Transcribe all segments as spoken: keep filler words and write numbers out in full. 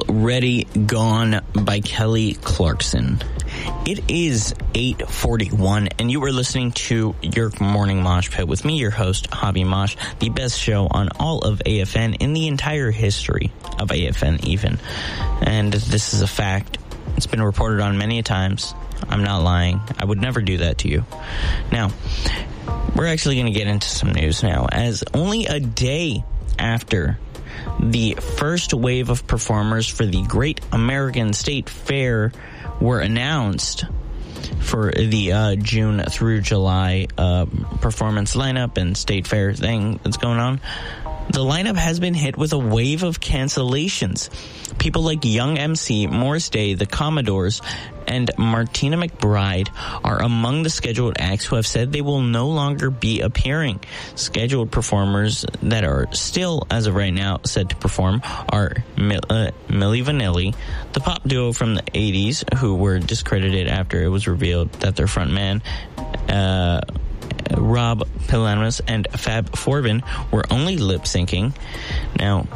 Already Gone by Kelly Clarkson. It is eight forty-one, and you are listening to your Morning Mosh Pit with me, your host, Hobby Mosh, the best show on all of A F N in the entire history of A F N even. And this is a fact. It's been reported on many times. I'm not lying. I would never do that to you. Now, we're actually going to get into some news now, as only a day after the first wave of performers for the Great American State Fair were announced for the uh, June through July uh, performance lineup and State Fair thing that's going on, the lineup has been hit with a wave of cancellations. People like Young M C, Morris Day, the Commodores, and Martina McBride are among the scheduled acts who have said they will no longer be appearing. Scheduled performers that are still, as of right now, set to perform are Mil- uh, Milli Vanilli, the pop duo from the eighties who were discredited after it was revealed that their frontman, uh, Rob Pelanis, and Fab Forbin were only lip-syncing. Now,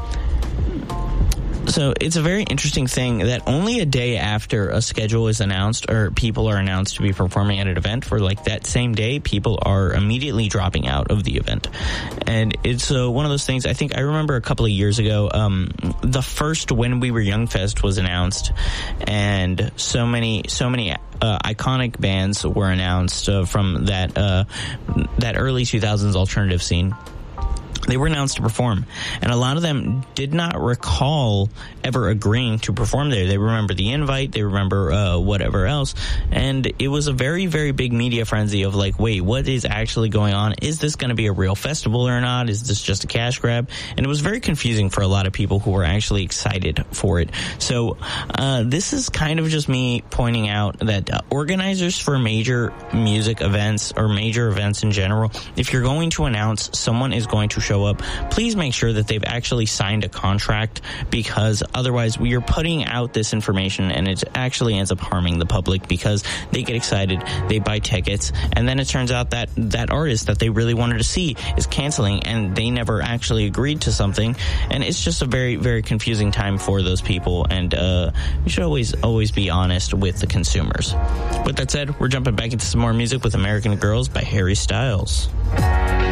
so it's a very interesting thing that only a day after a schedule is announced or people are announced to be performing at an event, for like that same day, people are immediately dropping out of the event. And it's uh, one of those things. I think I remember a couple of years ago, um, the first When We Were Young Fest was announced, and so many, so many uh, iconic bands were announced uh, from that uh, that early two thousands alternative scene. They were announced to perform, and a lot of them did not recall ever agreeing to perform there. They remember the invite, they remember uh, whatever else, and it was a very, very big media frenzy of like, wait, what is actually going on? Is this going to be a real festival or not? Is this just a cash grab? And it was very confusing for a lot of people who were actually excited for it. So uh, this is kind of just me pointing out that uh, organizers for major music events or major events in general, if you're going to announce someone is going to show up, please make sure that they've actually signed a contract, because otherwise we are putting out this information and it actually ends up harming the public, because they get excited, they buy tickets, and then it turns out that that artist that they really wanted to see is canceling and they never actually agreed to something, and it's just a very, very confusing time for those people, and uh, we should always, always be honest with the consumers. With that said, we're jumping back into some more music with American Girls by Harry Styles.